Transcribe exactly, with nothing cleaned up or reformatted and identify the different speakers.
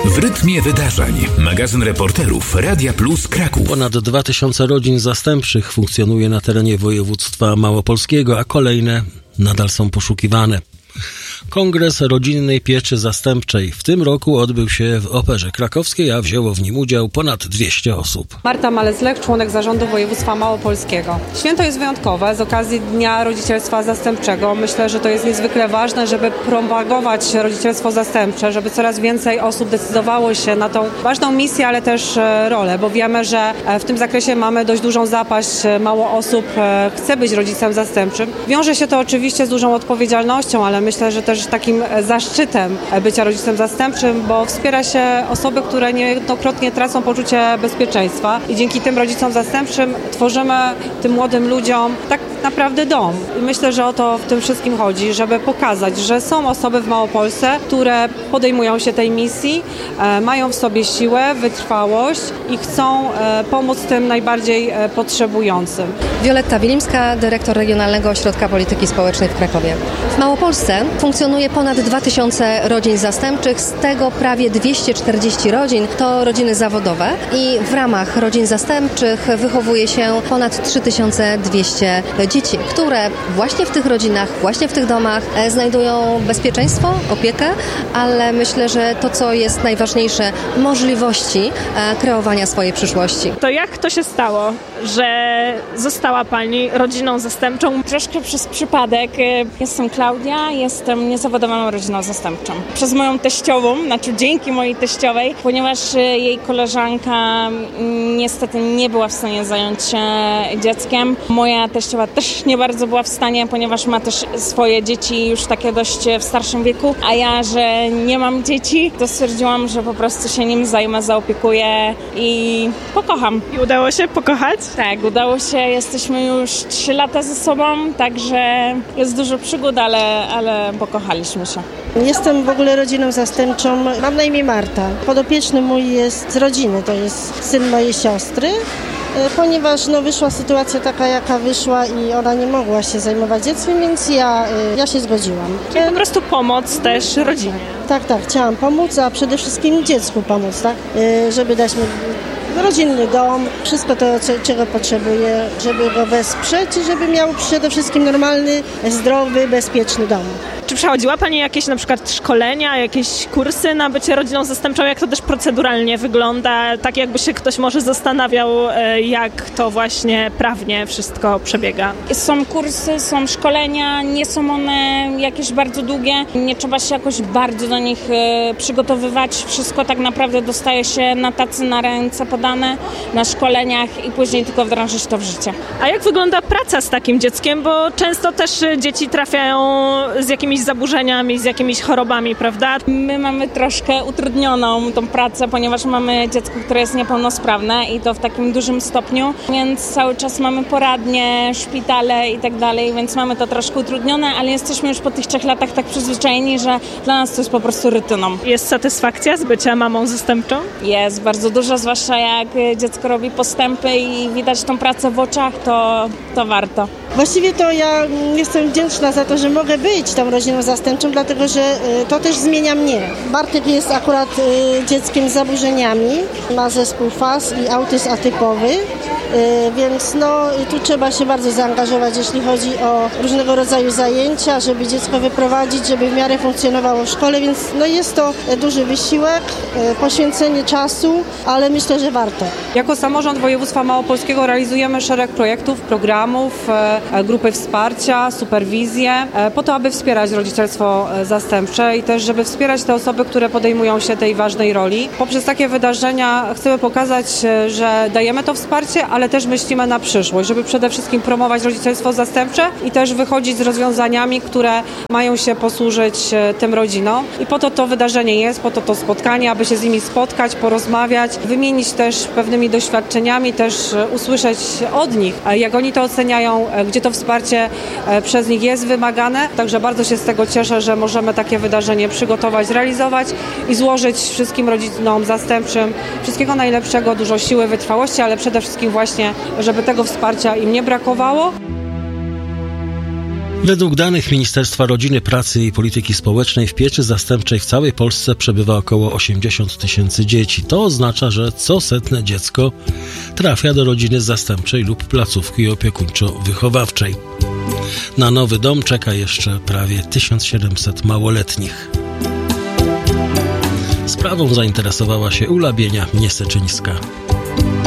Speaker 1: W rytmie wydarzeń. Magazyn reporterów Radia Plus Kraków.
Speaker 2: Ponad dwa tysiące rodzin zastępczych funkcjonuje na terenie województwa małopolskiego, a kolejne nadal są poszukiwane. Kongres Rodzinnej Pieczy Zastępczej w tym roku odbył się w Operze Krakowskiej, a wzięło w nim udział ponad dwieście osób.
Speaker 3: Marta Malec-Lech, członek zarządu województwa małopolskiego. Święto jest wyjątkowe z okazji Dnia Rodzicielstwa Zastępczego. Myślę, że to jest niezwykle ważne, żeby propagować rodzicielstwo zastępcze, żeby coraz więcej osób decydowało się na tą ważną misję, ale też rolę, bo wiemy, że w tym zakresie mamy dość dużą zapaść. Mało osób chce być rodzicem zastępczym. Wiąże się to oczywiście z dużą odpowiedzialnością, ale myślę, że też takim zaszczytem bycia rodzicem zastępczym, bo wspiera się osoby, które niejednokrotnie tracą poczucie bezpieczeństwa i dzięki tym rodzicom zastępczym tworzymy tym młodym ludziom tak naprawdę dom. I myślę, że o to w tym wszystkim chodzi, żeby pokazać, że są osoby w Małopolsce, które podejmują się tej misji, e, mają w sobie siłę, wytrwałość i chcą e, pomóc tym najbardziej e, potrzebującym.
Speaker 4: Wioletta Wilimska, dyrektor Regionalnego Ośrodka Polityki Społecznej w Krakowie. W Małopolsce funkcjonuje ponad dwa tysiące rodzin zastępczych, z tego prawie dwieście czterdzieści rodzin to rodziny zawodowe i w ramach rodzin zastępczych wychowuje się ponad trzy tysiące dwieście dzieci, które właśnie w tych rodzinach, właśnie w tych domach znajdują bezpieczeństwo, opiekę, ale myślę, że to, co jest najważniejsze, możliwości kreowania swojej przyszłości.
Speaker 5: To jak to się stało, że została Pani rodziną zastępczą?
Speaker 6: Troszkę przez przypadek. Jestem Klaudia, jestem niezawodową rodziną zastępczą. Przez moją teściową, znaczy dzięki mojej teściowej, ponieważ jej koleżanka niestety nie była w stanie zająć się dzieckiem. Moja teściowa też nie bardzo była w stanie, ponieważ ma też swoje dzieci już takie dość w starszym wieku, a ja, że nie mam dzieci, to stwierdziłam, że po prostu się nim zajmę, zaopiekuję i pokocham.
Speaker 5: I udało się pokochać?
Speaker 6: Tak, udało się. Jesteśmy już trzy lata ze sobą, także jest dużo przygód, ale, ale pokochaliśmy się.
Speaker 7: Jestem w ogóle rodziną zastępczą. Mam na imię Marta. Podopieczny mój jest z rodziny, to jest syn mojej siostry. Ponieważ no, wyszła sytuacja taka, jaka wyszła i ona nie mogła się zajmować dzieckiem, więc ja, ja się zgodziłam.
Speaker 5: Czyli po prostu pomoc też rodzinie.
Speaker 7: Tak, tak, chciałam pomóc, a przede wszystkim dziecku pomóc, tak, żeby dać mu rodzinny dom, wszystko to, czego potrzebuje, żeby go wesprzeć i żeby miał przede wszystkim normalny, zdrowy, bezpieczny dom.
Speaker 5: Czy przechodziła Pani jakieś na przykład szkolenia, jakieś kursy na bycie rodziną zastępczą? Jak to też proceduralnie wygląda? Tak jakby się ktoś może zastanawiał, jak to właśnie prawnie wszystko przebiega.
Speaker 6: Są kursy, są szkolenia, nie są one jakieś bardzo długie. Nie trzeba się jakoś bardzo do nich przygotowywać. Wszystko tak naprawdę dostaje się na tacy, na ręce podane, na szkoleniach i później tylko wdrożyć to w życie.
Speaker 5: A jak wygląda praca z takim dzieckiem? Bo często też dzieci trafiają z jakimiś zaburzeniami, z jakimiś chorobami, prawda?
Speaker 6: My mamy troszkę utrudnioną tą pracę, ponieważ mamy dziecko, które jest niepełnosprawne i to w takim dużym stopniu, więc cały czas mamy poradnie, szpitale i tak dalej, więc mamy to troszkę utrudnione, ale jesteśmy już po tych trzech latach tak przyzwyczajeni, że dla nas to jest po prostu rutyną.
Speaker 5: Jest satysfakcja z bycia mamą zastępczą?
Speaker 6: Jest bardzo dużo, zwłaszcza jak dziecko robi postępy i widać tą pracę w oczach, to, to warto.
Speaker 7: Właściwie to ja jestem wdzięczna za to, że mogę być tą rodziną zastępczą, dlatego że to też zmienia mnie. Bartek jest akurat dzieckiem z zaburzeniami, ma zespół F A S i autyzm atypowy, więc no tu trzeba się bardzo zaangażować, jeśli chodzi o różnego rodzaju zajęcia, żeby dziecko wyprowadzić, żeby w miarę funkcjonowało w szkole, więc no jest to duży wysiłek, poświęcenie czasu, ale myślę, że warto.
Speaker 3: Jako samorząd województwa małopolskiego realizujemy szereg projektów, programów, grupy wsparcia, superwizję, po to, aby wspierać rodzicielstwo zastępcze i też, żeby wspierać te osoby, które podejmują się tej ważnej roli. Poprzez takie wydarzenia chcemy pokazać, że dajemy to wsparcie, ale też myślimy na przyszłość, żeby przede wszystkim promować rodzicielstwo zastępcze i też wychodzić z rozwiązaniami, które mają się posłużyć tym rodzinom. I po to to wydarzenie jest, po to to spotkanie, aby się z nimi spotkać, porozmawiać, wymienić też pewnymi doświadczeniami, też usłyszeć od nich, jak oni to oceniają, gdzie to wsparcie przez nich jest wymagane. Także bardzo się z tego cieszę, że możemy takie wydarzenie przygotować, realizować i złożyć wszystkim rodzinom zastępczym wszystkiego najlepszego, dużo siły, wytrwałości, ale przede wszystkim właśnie, żeby tego wsparcia im nie brakowało.
Speaker 2: Według danych Ministerstwa Rodziny, Pracy i Polityki Społecznej w pieczy zastępczej w całej Polsce przebywa około osiemdziesiąt tysięcy dzieci. To oznacza, że co setne dziecko trafia do rodziny zastępczej lub placówki opiekuńczo-wychowawczej. Na nowy dom czeka jeszcze prawie tysiąc siedemset małoletnich. Sprawą zainteresowała się Ula Bienia-Nieseczyńska.